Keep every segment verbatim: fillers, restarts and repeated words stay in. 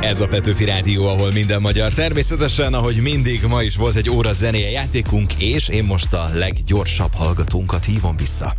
Ez a Petőfi Rádió, ahol minden magyar. Természetesen, ahogy mindig, ma is volt egy óra zenéje játékunk, és én most a leggyorsabb hallgatónkat hívom vissza.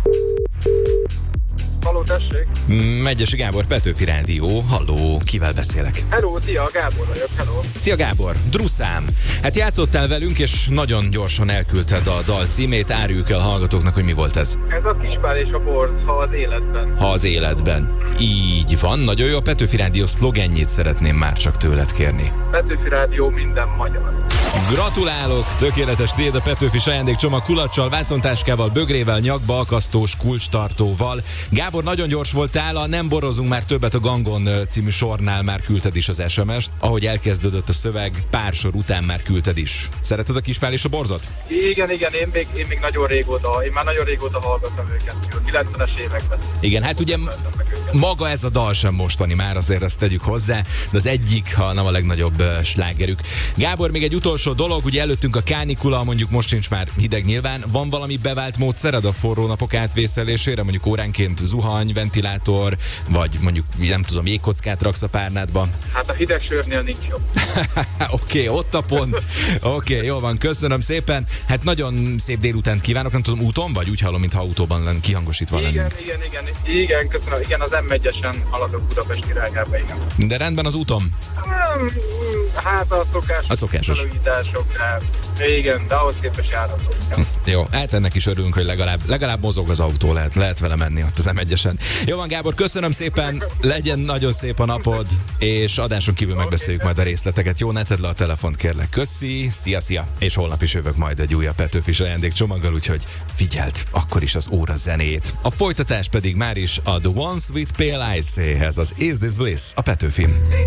Halló, tessék! Megyesi Gábor, Petőfi Rádió. Halló, kivel beszélek? Hello, szia, Gábor vagyok, hello. Szia Gábor, Druszám. Hát játszottál velünk, és nagyon gyorsan elküldted a dal címét. Áruljuk el a hallgatóknak, hogy mi volt ez. Ez a Kispál és a Borz, ha az életben. Ha az életben. Így van, nagyon jó. A Petőfi Rádió szlogenjét szeretném már csak tőled kérni. Petőfi Rádió, minden magyar. Gratulálok! Tökéletes, tiéd a Petőfi ajándékcsomag kulacsal, vászontáskával, bögrével, nyakba akasztós kulcstartóval. Gábor, nagyon gyors voltál, a Nem borozunk már többet a Gangon című sornál már küldted is az es em es-t. Ahogy elkezdődött a szöveg, pár sor után már küldted is. Szereted a Kispál és a Borzot? Igen, igen, én még, én még nagyon régóta, én már nagyon régóta hallgatom őket, a kilencvenes években. Igen, hát ugye maga ez a dal sem mostani már, azért ezt tegyük hozzá, de az egyik, ha nem a legnagyobb uh, slágerük. Gábor, még egy utolsó dolog, ugye előttünk a kánikula, mondjuk most sincs már hideg nyilván. Van valami bevált módszered a forró napok átvészelésére? Mondjuk óránként zuhany, ventilátor, vagy mondjuk nem tudom, jégkockát raksz a párnádba? Hát a hideg sörnél nincs jobb. Oké, okay, ott a pont. Oké, okay, jó van, köszönöm szépen. Hát nagyon szép délutánt kívánok, nem tudom, úton vagy? Úgy hallom, mintha autóban lenne, kihangosítva lenne. Igen, igen, igen, igen, köszönöm. Igen, az em egyesen haladok Budapest irányába, igen. De rendben az úton? Hát a szokásos. A szokásos. De igen, de ahhoz képest járhatunk. Jó, hát ennek is örülünk, hogy legalább, legalább mozog az autó, lehet, lehet vele menni ott az em egyesen. Jó van, Gábor, köszönöm szépen, legyen nagyon szép a napod, és adáson kívül megbeszéljük majd a részleteket. Jó, ne tedd le a telefont, kérlek. Köszi, szia, szia, és holnap is jövök majd egy újabb Petőfi ajándékcsomaggal, úgyhogy figyeld, akkor is az óra zenét. A folytatás pedig már is a The Ones with Pale Eyes-hez, az Is This Bliss, a Petőfi.